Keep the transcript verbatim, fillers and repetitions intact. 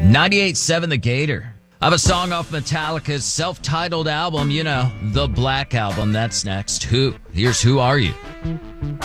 ninety-eight point seven The Gator. I have a song off Metallica's self-titled album, you know, the Black Album. That's next. Who? Here's Who Are You?